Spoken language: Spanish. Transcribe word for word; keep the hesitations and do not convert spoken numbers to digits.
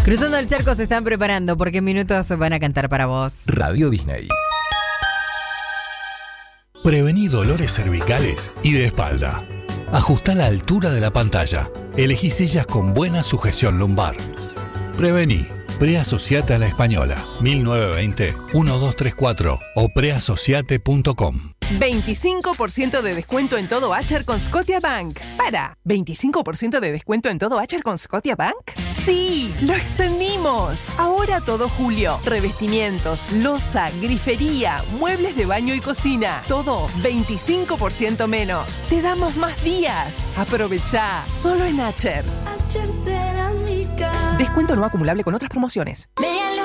Cruzando el charco se están preparando porque en minutos van a cantar para vos. Radio Disney. Prevení dolores cervicales y de espalda. Ajustá la altura de la pantalla. Elegí sillas con buena sujeción lumbar. Prevení. Preasociate a la Española. mil novecientos veinte, doce treinta y cuatro o preasociate punto com. veinticinco por ciento de descuento en todo Acher con Scotiabank. Para, ¿veinticinco por ciento de descuento en todo Acher con Scotiabank? ¡Sí! ¡Lo extendimos! Ahora todo julio. Revestimientos, loza, grifería, muebles de baño y cocina. Todo veinticinco por ciento menos. Te damos más días. Aprovechá. Solo en Acher. Acher Cerámica. Descuento no acumulable con otras promociones. Medialuna.